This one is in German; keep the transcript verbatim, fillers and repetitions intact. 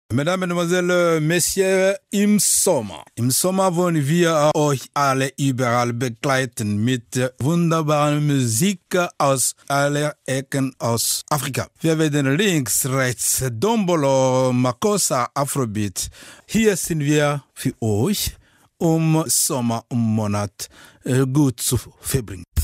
Mesdames, Mesdemoiselles, Messieurs, im Sommer. Im Sommer wollen wir euch alle überall begleiten mit wunderbarer Musik aus aller Ecken aus Afrika. Wir werden links, rechts, Dombolo, Makossa, Afrobeat. Hier sind wir für euch, um Sommermonat gut zu verbringen.